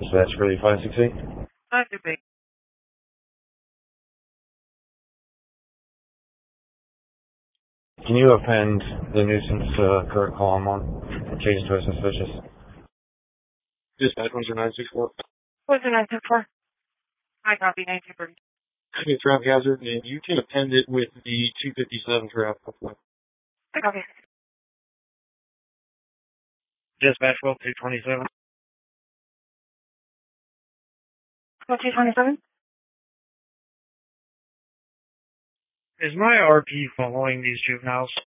Dispatch for the 568. Hi, Dubai. Can you append the nuisance current call I'm on? Change to a suspicious. Dispatch 10964. What's the 964? I copy 923. It's traffic hazard, and you can append it with the 257 traffic. I copy. Dispatch 12227. 227? Is my RP following these juveniles?